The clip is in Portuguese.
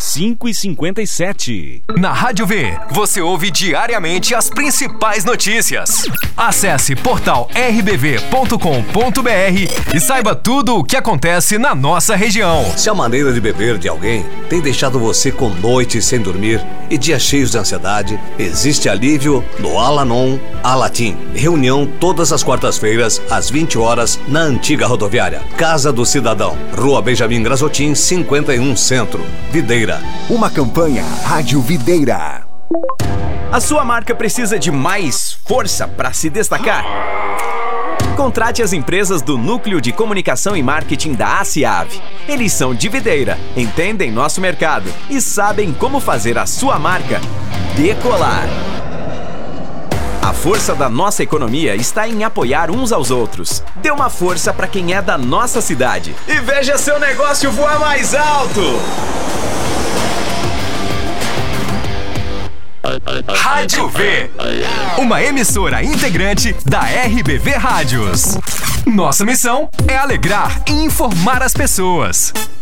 5h57. Na Rádio V, você ouve diariamente as principais notícias. Acesse portal rbv.com.br e saiba tudo o que acontece na nossa região. Se a maneira de beber de alguém tem deixado você com noites sem dormir e dias cheios de ansiedade, existe alívio no Alanon Alatim. Reunião todas as quartas-feiras, às 20 horas, na antiga rodoviária. Casa do Cidadão, Rua Benjamin Grasotin, 51 Centro, Videira. Uma campanha Rádio Videira. A sua marca precisa de mais força para se destacar? Contrate as empresas do Núcleo de Comunicação e Marketing da ACIAV. Eles são de Videira, entendem nosso mercado e sabem como fazer a sua marca decolar. A força da nossa economia está em apoiar uns aos outros. Dê uma força para quem é da nossa cidade e veja seu negócio voar mais alto! Rádio V, uma emissora integrante da RBV Rádios. Nossa missão é alegrar e informar as pessoas.